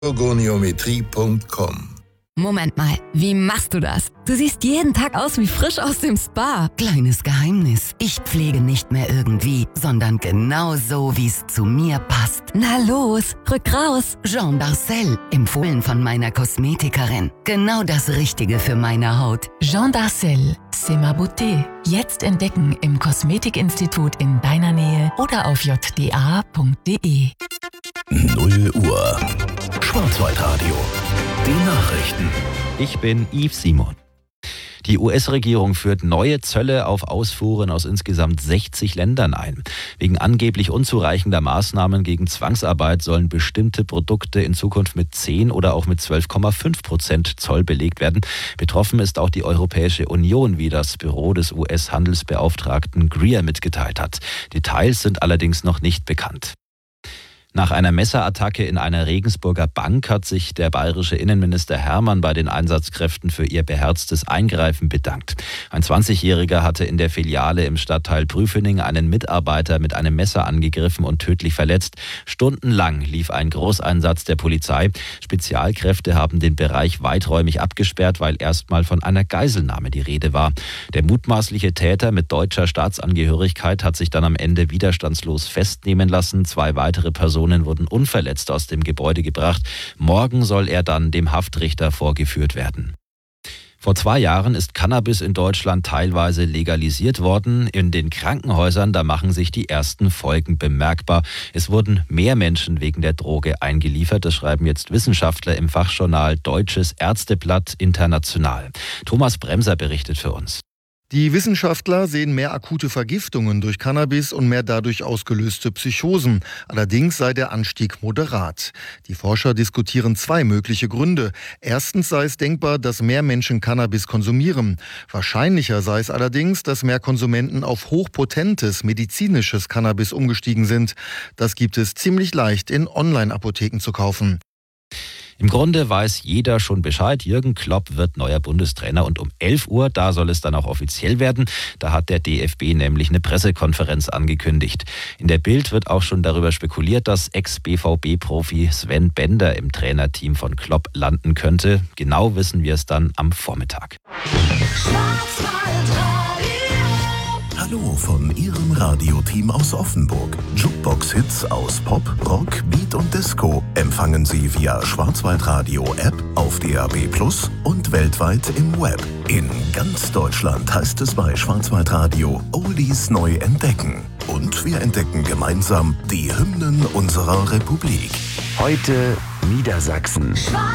Goniometrie.com. Moment mal, wie machst du das? Du siehst jeden Tag aus wie frisch aus dem Spa. Kleines Geheimnis. Ich pflege nicht mehr irgendwie, sondern genau so, wie es zu mir passt. Na los, rück raus. Jean Darcel, empfohlen von meiner Kosmetikerin. Genau das Richtige für meine Haut. Jean Darcel, c'est ma beauté. Jetzt entdecken im Kosmetikinstitut in deiner Nähe oder auf jda.de. 0 Uhr. Schwarzwaldradio. Die Nachrichten. Ich bin Yves Simon. Die US-Regierung führt neue Zölle auf Ausfuhren aus insgesamt 60 Ländern ein. Wegen angeblich unzureichender Maßnahmen gegen Zwangsarbeit sollen bestimmte Produkte in Zukunft mit 10 oder auch mit 12,5% Zoll belegt werden. Betroffen ist auch die Europäische Union, wie das Büro des US-Handelsbeauftragten Greer mitgeteilt hat. Details sind allerdings noch nicht bekannt. Nach einer Messerattacke in einer Regensburger Bank hat sich der bayerische Innenminister Hermann bei den Einsatzkräften für ihr beherztes Eingreifen bedankt. Ein 20-Jähriger hatte in der Filiale im Stadtteil Prüfening einen Mitarbeiter mit einem Messer angegriffen und tödlich verletzt. Stundenlang lief ein Großeinsatz der Polizei. Spezialkräfte haben den Bereich weiträumig abgesperrt, weil erstmal von einer Geiselnahme die Rede war. Der mutmaßliche Täter mit deutscher Staatsangehörigkeit hat sich dann am Ende widerstandslos festnehmen lassen. 2 weitere Personen wurden unverletzt aus dem Gebäude gebracht. Morgen soll er dann dem Haftrichter vorgeführt werden. Vor 2 Jahren ist Cannabis in Deutschland teilweise legalisiert worden. In den Krankenhäusern, da machen sich die ersten Folgen bemerkbar. Es wurden mehr Menschen wegen der Droge eingeliefert. Das schreiben jetzt Wissenschaftler im Fachjournal Deutsches Ärzteblatt International. Thomas Bremser berichtet für uns. Die Wissenschaftler sehen mehr akute Vergiftungen durch Cannabis und mehr dadurch ausgelöste Psychosen. Allerdings sei der Anstieg moderat. Die Forscher diskutieren 2 mögliche Gründe. Erstens sei es denkbar, dass mehr Menschen Cannabis konsumieren. Wahrscheinlicher sei es allerdings, dass mehr Konsumenten auf hochpotentes medizinisches Cannabis umgestiegen sind. Das gibt es ziemlich leicht in Online-Apotheken zu kaufen. Im Grunde weiß jeder schon Bescheid. Jürgen Klopp wird neuer Bundestrainer und um 11 Uhr, da soll es dann auch offiziell werden. Da hat der DFB nämlich eine Pressekonferenz angekündigt. In der Bild wird auch schon darüber spekuliert, dass Ex-BVB-Profi Sven Bender im Trainerteam von Klopp landen könnte. Genau wissen wir es dann am Vormittag. Hallo von Ihrem Radioteam aus Offenburg. Jukebox-Hits aus Pop, Rock, Beat und Disco empfangen Sie via Schwarzwaldradio-App auf DAB+ und weltweit im Web. In ganz Deutschland heißt es bei Schwarzwaldradio Oldies neu entdecken. Und wir entdecken gemeinsam die Hymnen unserer Republik. Heute Niedersachsen.